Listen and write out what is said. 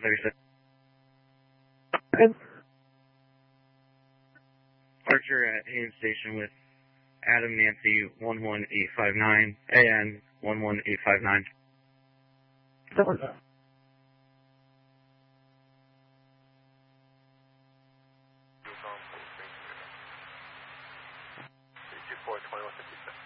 36. Good. Archer at Haines Station with Adam Nancy 11859, AN 11859. That was that. Four 2157.